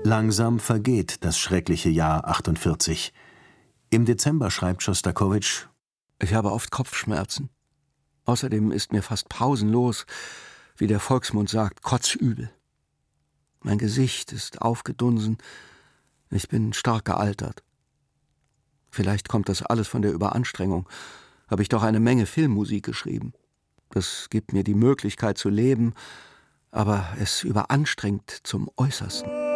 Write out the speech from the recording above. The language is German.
Langsam vergeht das schreckliche Jahr 48. Im Dezember schreibt Schostakowitsch: Ich habe oft Kopfschmerzen. Außerdem ist mir fast pausenlos, wie der Volksmund sagt, kotzübel. Mein Gesicht ist aufgedunsen. Ich bin stark gealtert. Vielleicht kommt das alles von der Überanstrengung. Habe ich doch eine Menge Filmmusik geschrieben. Das gibt mir die Möglichkeit zu leben, aber es überanstrengt zum Äußersten.